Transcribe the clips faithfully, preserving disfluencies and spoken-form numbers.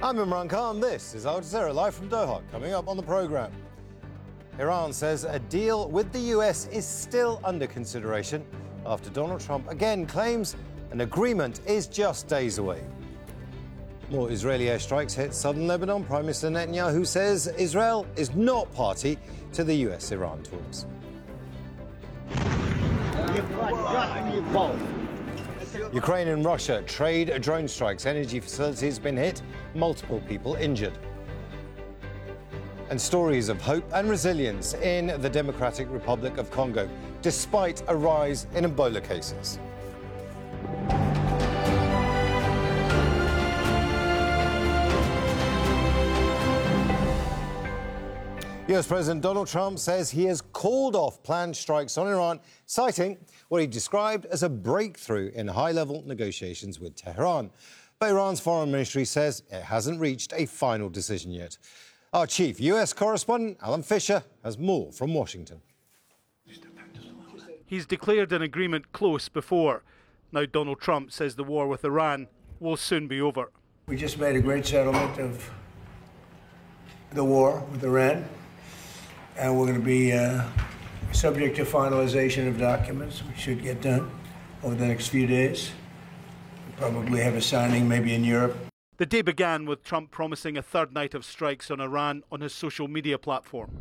I'm Imran Khan. This is Al Jazeera live from Doha. Coming up on the programme, Iran says a deal with the U S is still under consideration after Donald Trump again claims an agreement is just days away. More Israeli airstrikes hit southern Lebanon. Prime Minister Netanyahu says Israel is not party to the U S-Iran talks. Ukraine and Russia trade drone strikes. Energy facilities been hit. Multiple people injured. And stories of hope and resilience in the Democratic Republic of Congo, despite a rise in Ebola cases. U S President Donald Trump says he has called off planned strikes on Iran, citing what he described as a breakthrough in high-level negotiations with Tehran. But Iran's foreign ministry says it hasn't reached a final decision yet. Our chief U S correspondent, Alan Fisher, has more from Washington. He's declared an agreement close before. Now Donald Trump says the war with Iran will soon be over. We just made a great settlement of the war with Iran. And we're going to be uh, subject to finalization of documents, which should get done over the next few days. We'll probably have a signing maybe in Europe. The day began with Trump promising a third night of strikes on Iran on his social media platform.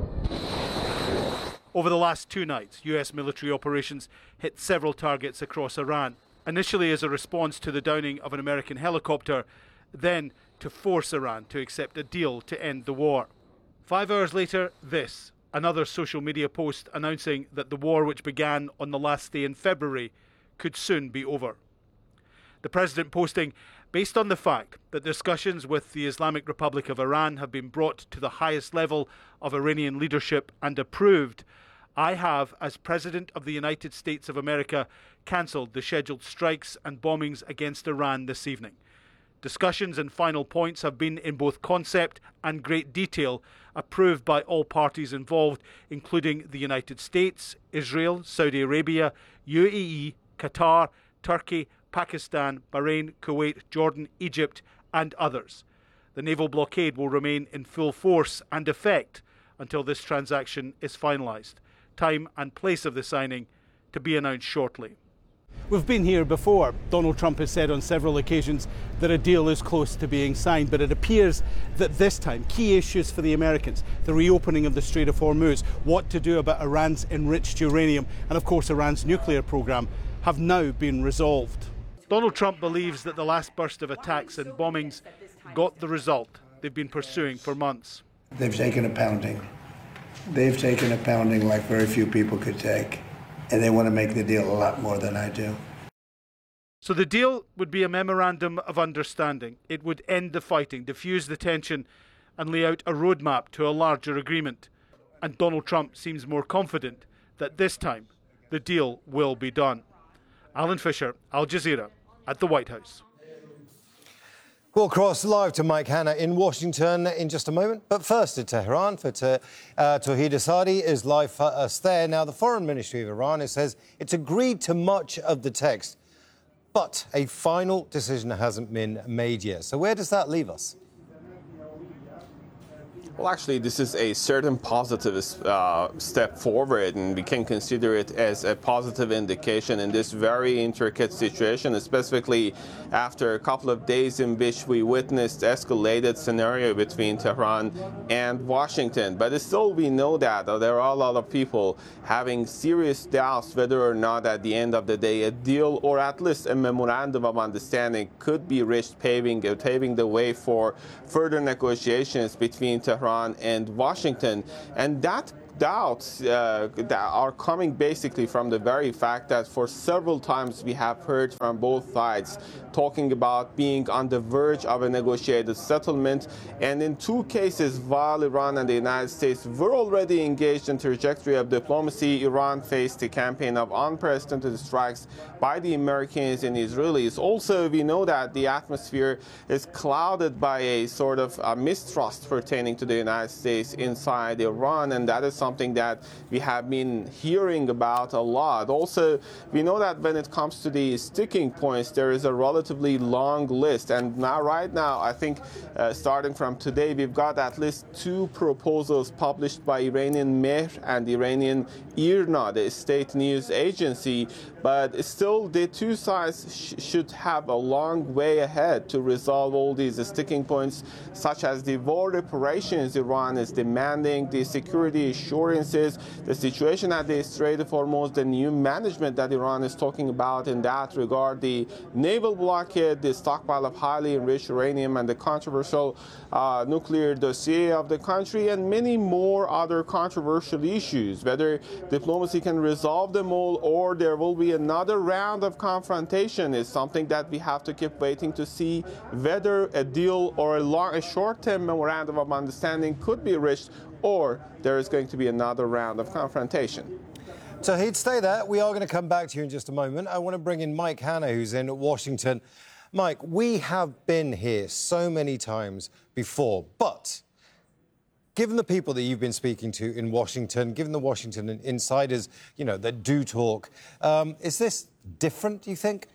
Over the last two nights, U S military operations hit several targets across Iran, initially as a response to the downing of an American helicopter, then to force Iran to accept a deal to end the war. Five hours later, this, another social media post announcing that the war, which began on the last day in February, could soon be over. The president posting, based on the fact that discussions with the Islamic Republic of Iran have been brought to the highest level of Iranian leadership and approved, I have, as President of the United States of America, cancelled the scheduled strikes and bombings against Iran this evening. Discussions and final points have been in both concept and great detail approved by all parties involved, including the United States, Israel, Saudi Arabia, U A E, Qatar, Turkey, Pakistan, Bahrain, Kuwait, Jordan, Egypt, and others. The naval blockade will remain in full force and effect until this transaction is finalised. Time and place of the signing to be announced shortly. We've been here before. Donald Trump has said on several occasions that a deal is close to being signed, but it appears that this time key issues for the Americans, the reopening of the Strait of Hormuz, what to do about Iran's enriched uranium, and of course Iran's nuclear program, have now been resolved. Donald Trump believes that the last burst of attacks and bombings got the result they've been pursuing for months. They've taken a pounding. They've taken a pounding like very few people could take. And they want to make the deal a lot more than I do. So the deal would be a memorandum of understanding. It would end the fighting, diffuse the tension, and lay out a roadmap to a larger agreement. And Donald Trump seems more confident that this time the deal will be done. Alan Fisher, Al Jazeera, at the White House. We'll cross live to Mike Hanna in Washington in just a moment. But first to Tehran, for te- uh, Tawhid Asadi is live for us there. Now, the Foreign Ministry of Iran it says it's agreed to much of the text, but a final decision hasn't been made yet. So where does that leave us? Well, actually, this is a certain positive uh, step forward, and we can consider it as a positive indication in this very intricate situation, specifically after a couple of days in which we witnessed escalated scenario between Tehran and Washington. But still, we know that uh, there are a lot of people having serious doubts whether or not at the end of the day a deal or at least a memorandum of understanding could be reached, paving, uh, paving the way for further negotiations between Tehran and Washington. And that doubts uh, that are coming basically from the very fact that for several times we have heard from both sides talking about being on the verge of a negotiated settlement. And in two cases, while Iran and the United States were already engaged in trajectory of diplomacy, Iran faced a campaign of unprecedented strikes by the Americans and Israelis. Also, we know that the atmosphere is clouded by a sort of uh, mistrust pertaining to the United States inside Iran, and that is something something that we have been hearing about a lot. Also, we know that when it comes to the sticking points, there is a relatively long list. And now, right now, I think uh, starting from today, we've got at least two proposals published by Iranian Mehr and Iranian IRNA, the state news agency. But still, the two sides sh- should have a long way ahead to resolve all these sticking points, such as the war reparations Iran is demanding, the security assurances, the situation at the Strait of Hormuz, the new management that Iran is talking about in that regard, the naval blockade, the stockpile of highly enriched uranium, and the controversial uh, nuclear dossier of the country, and many more other controversial issues. Whether diplomacy can resolve them all or there will be another round of confrontation is something that we have to keep waiting to see whether a deal or a, long, a short-term memorandum of understanding could be reached, or there is going to be another round of confrontation. Tauheed, stay there. We are going to come back to you in just a moment. I want to bring in Mike Hanna, who's in Washington. Mike, we have been here so many times before, but given the people that you've been speaking to in Washington, given the Washington insiders, you know, that do talk, um, is this different, do you think?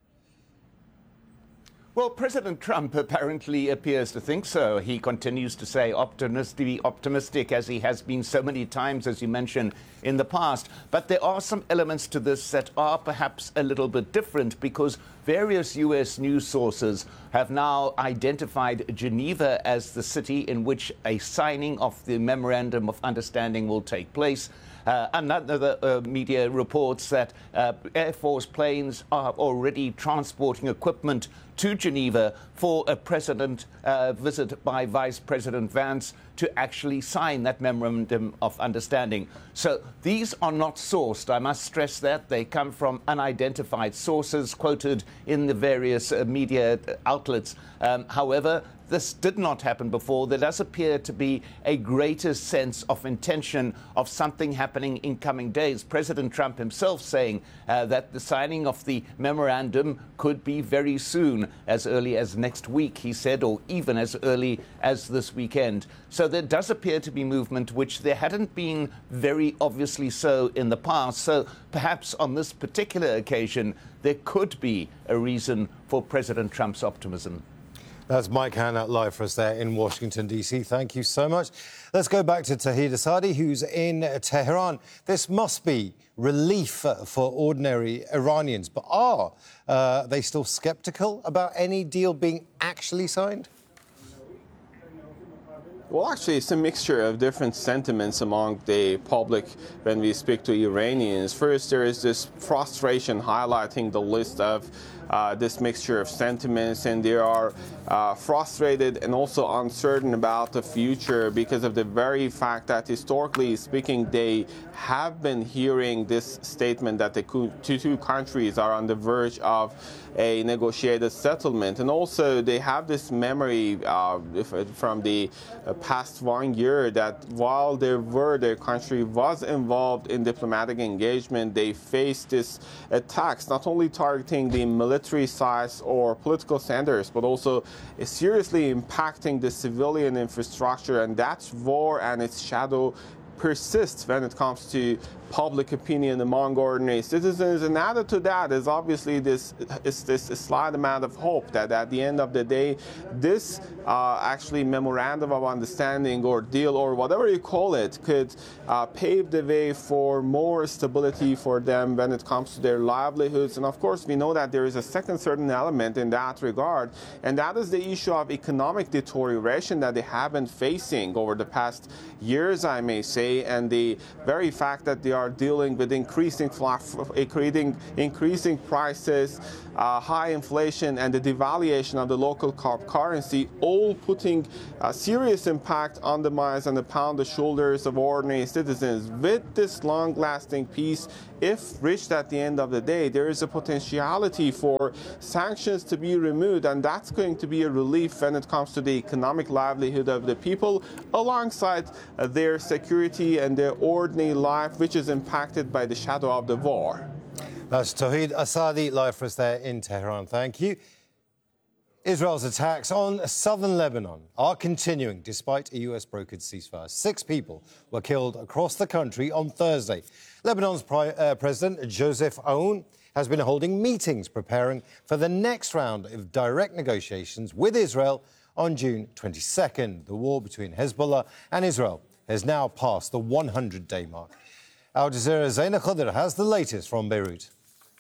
Well, President Trump apparently appears to think so. He continues to say optimistic, optimistic as he has been so many times, as you mentioned, in the past. But there are some elements to this that are perhaps a little bit different, because various U S news sources have now identified Geneva as the city in which a signing of the Memorandum of Understanding will take place. Uh, another uh, media reports that uh, Air Force planes are already transporting equipment to Geneva for a president uh, visit by Vice President Vance to actually sign that Memorandum of Understanding. So these are not sourced. I must stress that. They come from unidentified sources quoted in the various uh, media outlets. Um, however, this did not happen before. There does appear to be a greater sense of intention of something happening in coming days. President Trump himself saying uh, that the signing of the memorandum could be very soon, as early as next week, he said, or even as early as this weekend. So there does appear to be movement, which there hadn't been very obviously so in the past. So perhaps on this particular occasion, there could be a reason for President Trump's optimism. That's Mike Hanna live for us there in Washington, D C. Thank you so much. Let's go back to Tauheed Asadi, who's in Tehran. This must be relief for ordinary Iranians, but are uh, they still sceptical about any deal being actually signed? Well, actually, it's a mixture of different sentiments among the public when we speak to Iranians. First, there is this frustration highlighting the list of uh, this mixture of sentiments, and they are uh, frustrated and also uncertain about the future because of the very fact that, historically speaking, they have been hearing this statement that the two countries are on the verge of a negotiated settlement. And also, they have this memory uh, from the uh, past one year that while they were, their country was involved in diplomatic engagement, they faced this attacks, not only targeting the military sites or political centers, but also seriously impacting the civilian infrastructure. And that war and its shadow persists when it comes to public opinion among ordinary citizens. And added to that is obviously this is this slight amount of hope that at the end of the day, this uh, actually memorandum of understanding or deal or whatever you call it could uh, pave the way for more stability for them when it comes to their livelihoods. And of course, we know that there is a second certain element in that regard, and that is the issue of economic deterioration that they have been facing over the past years, I may say, and the very fact that they are dealing with increasing, increasing prices, uh, high inflation, and the devaluation of the local currency, all putting a serious impact on the minds and upon the shoulders of ordinary citizens. With this long-lasting peace, if reached at the end of the day, there is a potentiality for sanctions to be removed, and that's going to be a relief when it comes to the economic livelihood of the people, alongside uh, their security and their ordinary life, which is impacted by the shadow of the war. That's Tauheed Asadi live for us there in Tehran. Thank you. Israel's attacks on southern Lebanon are continuing despite a U S brokered ceasefire. Six people were killed across the country on Thursday. Lebanon's pri- uh, President Joseph Aoun has been holding meetings preparing for the next round of direct negotiations with Israel on June twenty-second. The war between Hezbollah and Israel has now passed the one hundred day mark. Al Jazeera's Zaina Khadr has the latest from Beirut.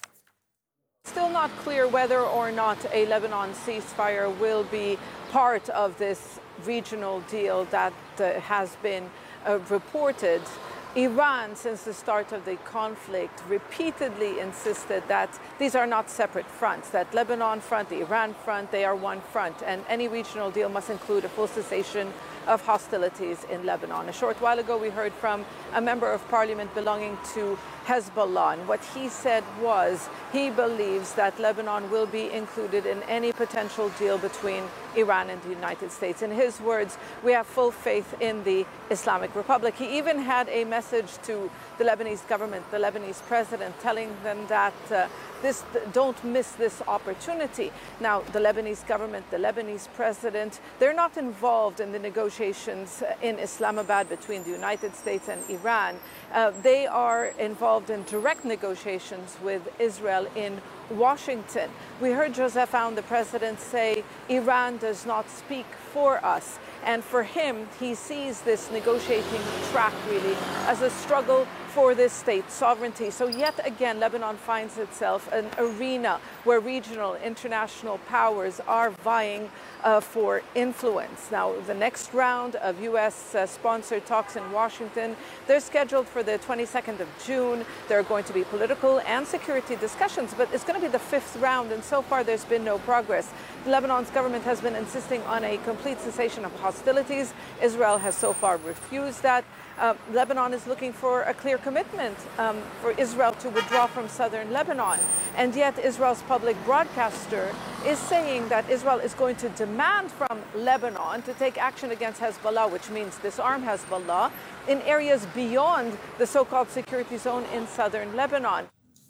Still not clear whether or not a Lebanon ceasefire will be part of this regional deal that uh, has been uh, reported. Iran, since the start of the conflict, repeatedly insisted that these are not separate fronts, that Lebanon front, the Iran front, they are one front, and any regional deal must include a full cessation of hostilities in Lebanon. A short while ago, we heard from a member of parliament belonging to Hezbollah, and what he said was he believes that Lebanon will be included in any potential deal between Iran and the United States. In his words, we have full faith in the Islamic Republic. He even had a message to the Lebanese government, the Lebanese president, telling them that uh, this don't miss this opportunity. Now, the Lebanese government, the Lebanese president, they're not involved in the negotiations in Islamabad between the United States and Iran. Uh, they are involved in direct negotiations with Israel in Washington. We heard Joseph Aoun, the president, say Iran does not speak for us. And for him, he sees this negotiating track really as a struggle for this state sovereignty. So yet again, Lebanon finds itself an arena where regional international powers are vying uh, for influence. Now, the next round of U S-sponsored uh, talks in Washington, they're scheduled for the twenty-second of June. There are going to be political and security discussions, but it's going to be the fifth round, and so far there's been no progress. Lebanon's government has been insisting on a complete cessation of hostilities. Israel has so far refused that. Uh, Lebanon is looking for a clear commitment um, for Israel to withdraw from southern Lebanon. And yet Israel's public broadcaster is saying that Israel is going to demand from Lebanon to take action against Hezbollah, which means disarm Hezbollah, in areas beyond the so-called security zone in southern Lebanon.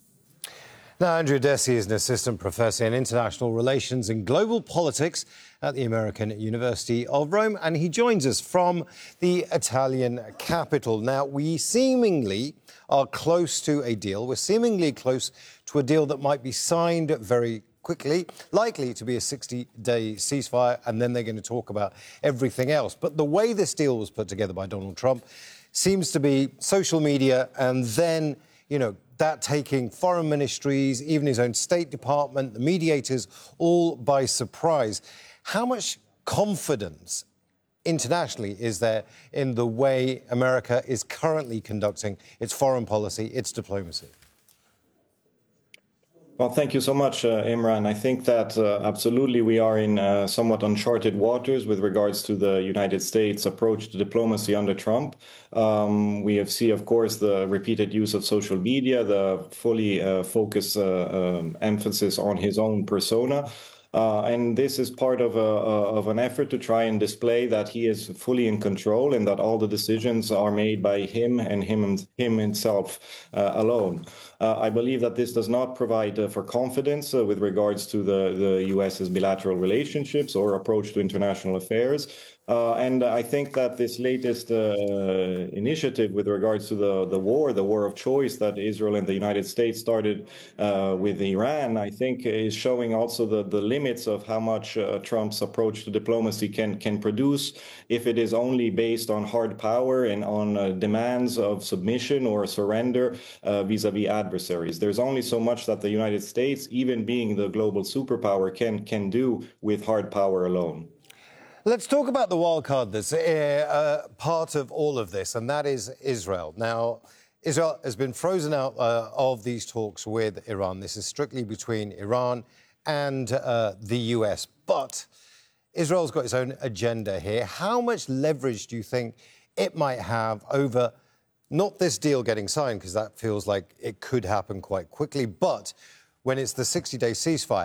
Now, Andrew Dessy is an assistant professor in international relations and global politics at the American University of Rome, and he joins us from the Italian capital. Now, we seemingly are close to a deal. We're seemingly close to a deal that might be signed very quickly, likely to be a sixty day ceasefire, and then they're going to talk about everything else. But the way this deal was put together by Donald Trump seems to be social media and then, you know, that taking foreign ministries, even his own State Department, the mediators, all by surprise. How much confidence internationally is there in the way America is currently conducting its foreign policy, its diplomacy? Well, thank you so much, uh, Imran. I think that uh, absolutely we are in uh, somewhat uncharted waters with regards to the United States' approach to diplomacy under Trump. Um, we have seen, of course, the repeated use of social media, the fully uh, focused uh, um, emphasis on his own persona. Uh, and this is part of, a, of an effort to try and display that he is fully in control and that all the decisions are made by him and him, him himself uh, alone. Uh, I believe that this does not provide uh, for confidence uh, with regards to the, the U S's bilateral relationships or approach to international affairs. Uh, and I think that this latest uh, initiative with regards to the, the war, the war of choice that Israel and the United States started uh, with Iran, I think is showing also the, the limits of how much uh, Trump's approach to diplomacy can, can produce if it is only based on hard power and on uh, demands of submission or surrender uh, vis-a-vis adversaries. There's only so much that the United States, even being the global superpower, can, can do with hard power alone. Let's talk about the wild card that's uh, uh, part of all of this, and that is Israel. Now, Israel has been frozen out uh, of these talks with Iran. This is strictly between Iran and uh, the U S. But Israel's got its own agenda here. How much leverage do you think it might have over not this deal getting signed, because that feels like it could happen quite quickly, but when it's the sixty day ceasefire?